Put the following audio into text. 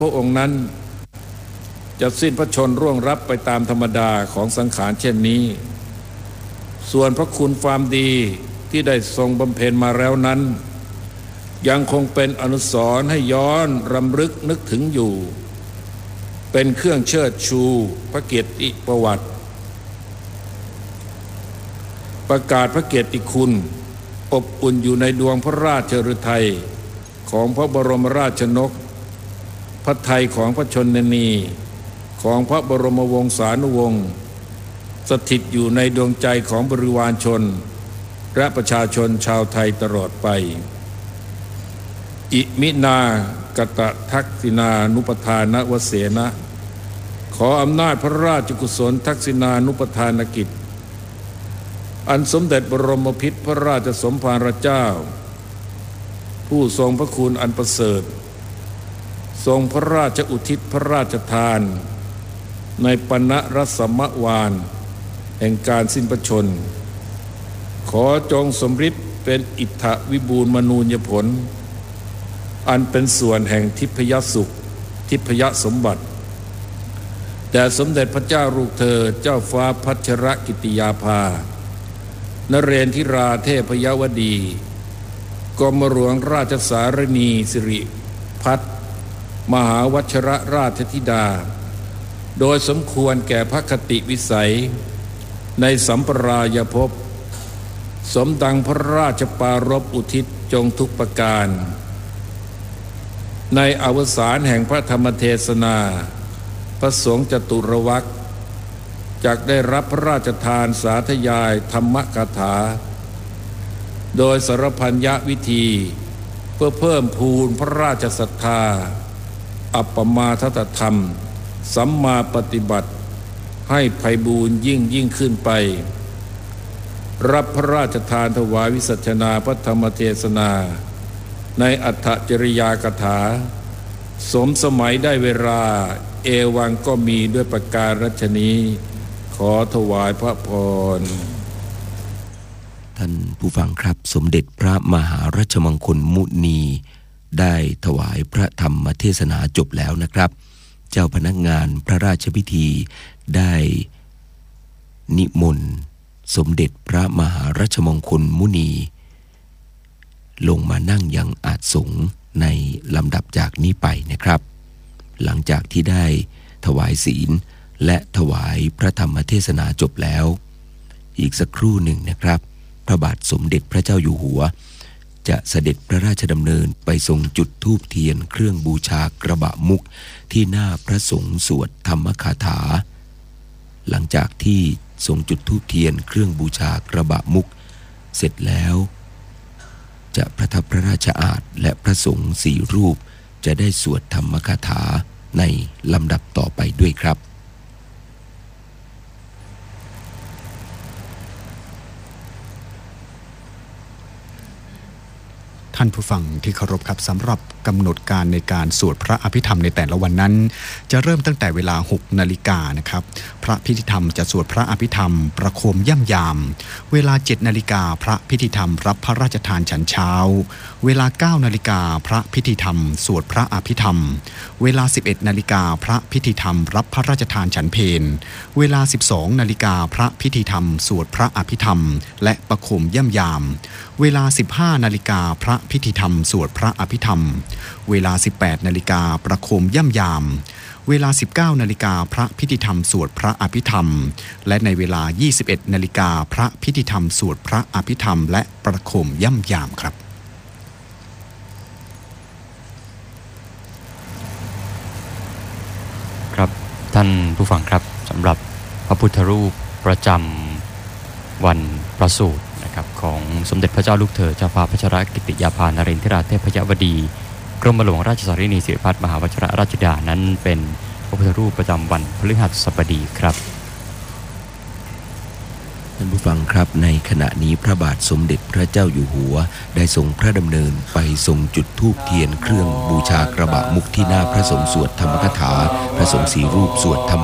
พระองค์นั้นจะสิ้นพระชนม์ร่วงรับไปตามธรรมดาของสังขารเช่นนี้ส่วนพระคุณความดีที่ได้ทรงบำเพ็ญมาแล้วนั้นยังคงเป็นอนุสรณ์ให้ย้อนรำลึกนึกถึงอยู่เป็นเครื่องเชิดชูพระเกียรติประวัติประกาศพระเกียรติคุณอบอุ่นอยู่ในดวงพระราชฤทัยของพระบรมราชนกพระทัยของพระชนนีของพระบรมวงศานุวงศ์สถิตอยู่ในดวงใจของบริวารชนและประชาชนชาวไทยตลอดไปอิมินากตทักษิณานุปทานวเสนะขออำนาจพระราชกุศลทักษิณานุปทานกิจอันสมเด็จบรมพิตรพระราชสมภารเจ้าผู้ทรงพระคุณอันประเสริฐทรงพระราชอุทิศพระราชทานในปณรสมวานแห่งการสิ้นพระชนม์ขอจงสมฤทธิ์เป็นอิทธวิบูลย์มนูญผลอันเป็นส่วนแห่งทิพยสุขทิพยสมบัติแด่สมเด็จพระเจ้าลูกเธอเจ้าฟ้าพัชรกิติยาภานเรนทิราเทพยวดีกรมหลวงราชสารณีสิริพัฒน์มหาวัชรราชธิดาโดยสมควรแก่พระคติวิสัยในสัมปรายภพสมดังพระราชปารภอุทิศจงทุกประการในอวสานแห่งพระธรรมเทศนาพระสงฆ์จตุรวรรคจักได้รับพระราชทานสาธยายธรรมกถาโดยสรพัญญวิธีเพื่อเพิ่มพูนพระราชศรัทธาอัปปมาทธรรมสัมมาปฏิบัติให้ไพบูรย์ยิ่งขึ้นไปรับพระราชทานถวายวิสัชนาพระธรรมเทศนาในอัฏฐจริยากถาสมสมัยได้เวลาเอวังก็มีด้วยประการฉนี้ขอถวายพระพรท่านผู้ฟังครับสมเด็จพระมหาราชมงคลมุนีได้ถวายพระธรรมเทศนาจบแล้วนะครับเจ้าพนักงานพระราชพิธีได้นิมนต์สมเด็จพระมหาราชมงคลมุนีลงมานั่งยังอาสงฆ์ในลำดับจากนี้ไปนะครับหลังจากที่ได้ถวายศีลและถวายพระธรรมเทศนาจบแล้วอีกสักครู่หนึ่งนะครับพระบาทสมเด็จพระเจ้าอยู่หัวจะเสด็จพระราชดำเนินไปทรงจุดธูปเทียนเครื่องบูชากระบะมุกที่หน้าพระสงฆ์สวดธรรมคาถาหลังจากที่ทรงจุดธูปเทียนเครื่องบูชากระบะมุกเสร็จแล้วจะประทับพระราชอาสน์และพระสงฆ์4 รูปจะได้สวดธรรมคาถาในลำดับต่อไปด้วยครับท่านผู้ฟังที่เคารพครับสำหรับกำหนดการในการสวดพระอภิธรรมในแต่ละวันนั้นจะเริ่มตั้งแต่เวลา 6 นาฬิกานะครับพระพิธีธรรมจะสวดพระอภิธรรมประโคมย่ำยามเวลา 7 นาฬิกาพระพิธีธรรมรับพระราชทานฉันเช้าเวลา 9 นาฬิกาพระพิธีธรรมสวดพระอภิธรรมเวลา 11 นาฬิกาพระพิธีธรรมรับพระราชทานฉันเพลเวลา 12 นาฬิกาพระพิธีธรรมสวดพระอภิธรรมและประโคมย่ำยามเวลา 15 นาฬิกาพระพิธีธรรมสวดพระอภิธรรมเวลา 18 นาฬิกาประโคมย่ำยามเวลา 19 นาฬิกาพระพิธีธรรมสวดพระอภิธรรมและในเวลา 21 นาฬิกาพระพิธีธรรมสวดพระอภิธรรมและประโคมย่ำยามครับครับท่านผู้ฟังครับสำหรับพระพุทธรูปประจำวันประสูตินะครับของสมเด็จพระเจ้าลูกเธอเจ้าฟ้าพัชรกิติยาภานเรนทิราเทพยวดีกรมหลวงราชสารินีสิริพัฒน์มหาวชิรราชธิดานั้นเป็นพระพุทธรูปประจำวันพฤหัสบดีครับท่านผู้ฟังครับในขณะนี้พระบาทสมเด็จพระเจ้าอยู่หัวได้ทรงพระดำเนินไปทรงจุดธูปเทียนเครื่องบูชากระบะมุกที่หน้าพระสงฆ์สวดธรรมคาถาพระสงฆ์4 รูปสวดธรรม